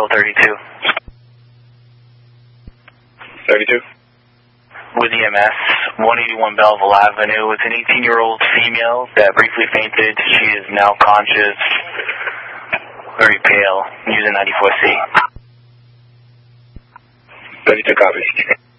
Control 32. 32. With EMS, 181 Belleville Avenue. It's an 18-year-old female that briefly fainted. She is now conscious, very pale, using 94C. 32 copies.